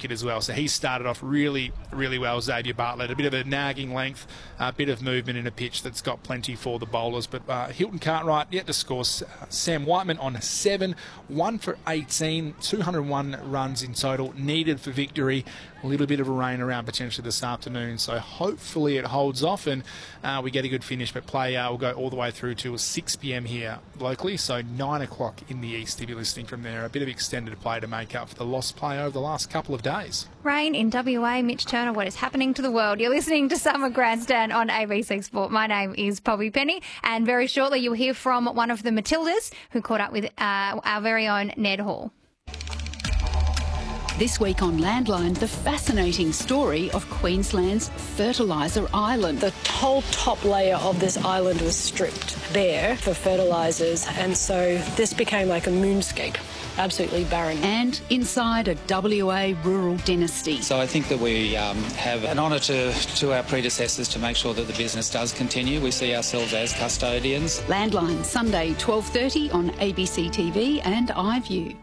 kid as well. So he started off really, really well, Xavier Bartlett. A bit of a nagging length, a bit of movement in a pitch that's got plenty for the bowlers. But Hilton Cartwright yet to score. Sam Whiteman on 7, 1 for 18, 201 runs in total needed for victory. A little bit of a rain around potentially this afternoon, so hopefully it holds off and we get a good finish. But play will go all the way through to 6 p.m. here locally, so 9 o'clock in the east if you're listening from there. A bit of extended play to make up for the lost play over the last couple of days. Rain in WA, Mitch Turner, what is happening to the world? You're listening to Summer Grandstand on ABC Sport. My name is Poppy Penny, and very shortly you'll hear from one of the Matildas who caught up with our very own Ned Hall. This week on Landline, the fascinating story of Queensland's Fertiliser Island. The whole top layer of this island was stripped bare for fertilisers, and so this became like a moonscape, absolutely barren. And inside a WA rural dynasty. So I think that we have an honour to our predecessors to make sure that the business does continue. We see ourselves as custodians. Landline, Sunday 12:30 on ABC TV and iView.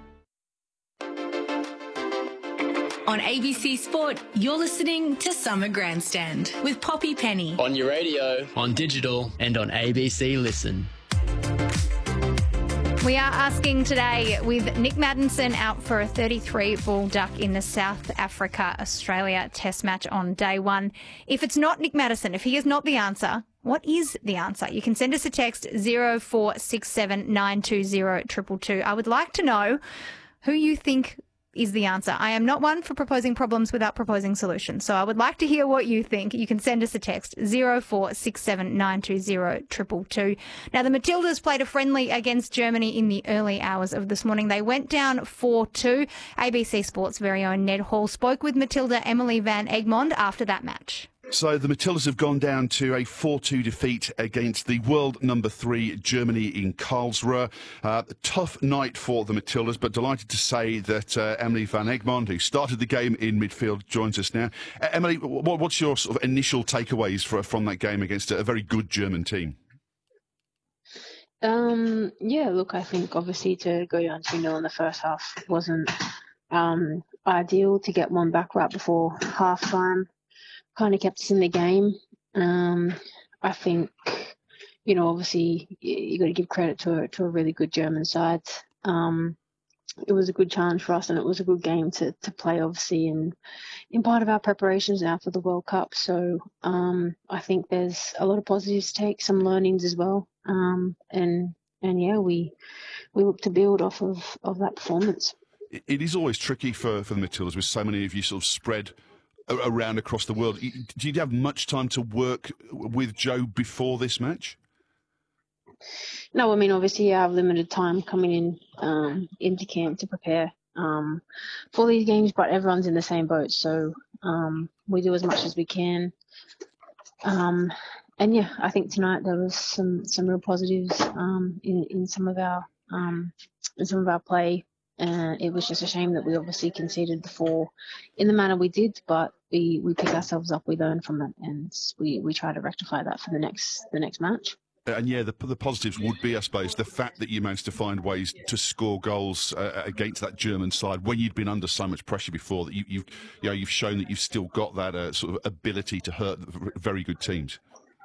On ABC Sport, you're listening to Summer Grandstand with Poppy Penny. On your radio, on digital, and on ABC Listen. We are asking today, with Nick Maddinson out for a 33-ball duck in the South Africa-Australia Test match on day 1, if it's not Nick Maddinson, if he is not the answer, what is the answer? You can send us a text 0467 920 222. I would like to know who you think is the answer. I am not one for proposing problems without proposing solutions. So I would like to hear what you think. You can send us a text 0467 920 222. Now, the Matildas played a friendly against Germany in the early hours of this morning. They went down 4-2. ABC Sport's very own Ned Hall spoke with Matilda Emily Van Egmond after that match. So the Matildas have gone down to a 4-2 defeat against the world number 3 Germany in Karlsruhe. A tough night for the Matildas, but delighted to say that Emily Van Egmond, who started the game in midfield, joins us now. Emily, what's your sort of initial takeaways from that game against a very good German team? Yeah, look, I think obviously to go down 2-0 in the first half wasn't ideal. To get one back right before half-time kind of kept us in the game. I think, you know, obviously you got to give credit to a really good German side. It was a good challenge for us, and it was a good game to play, obviously, in part of our preparations now for the World Cup. So I think there's a lot of positives to take, some learnings as well. And yeah, we look to build off of that performance. It is always tricky for the Matildas with so many of you sort of spread around across the world. Did you have much time to work with Joe before this match? No, I mean, obviously I have limited time coming in into camp to prepare for these games, but everyone's in the same boat, so we do as much as we can. And yeah, I think tonight there was some real positives in some of our play. It was just a shame that we obviously conceded the 4 in the manner we did, but we pick ourselves up, we learn from it, and we try to rectify that for the next match. And yeah, the positives would be, I suppose, the fact that you managed to find ways to score goals against that German side when you'd been under so much pressure before. That you've shown that you've still got that sort of ability to hurt very good teams.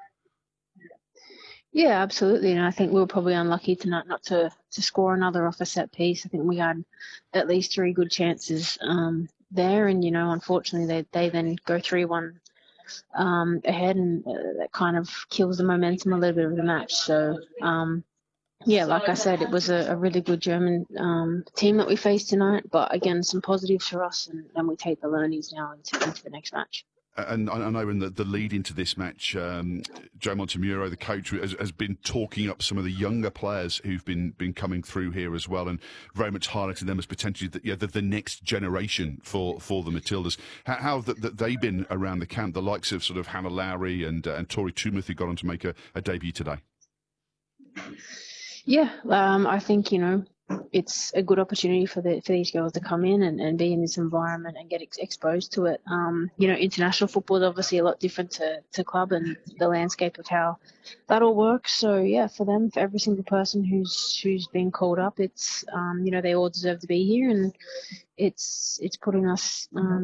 Yeah, absolutely. And I think we were probably unlucky tonight not to score another off a set piece. I think we had at least 3 good chances there. And, you know, unfortunately, they then go 3-1 ahead, and that kind of kills the momentum a little bit of the match. So, yeah, like I said, it was a really good German team that we faced tonight. But, again, some positives for us, and we take the learnings now into the next match. And I know in the lead into this match, Joe Montemuro, the coach, has been talking up some of the younger players who've been coming through here as well, and very much highlighting them as potentially the next generation for the Matildas. How have they been around the camp, the likes of sort of Hannah Lowry and Tori Tumeth, who got on to make a debut today? Yeah, I think, you know, it's a good opportunity for these girls to come in and be in this environment and get exposed to it. You know, international football is obviously a lot different to club and the landscape of how that all works. So yeah, for them, for every single person who's been called up, it's you know, they all deserve to be here, and it's putting us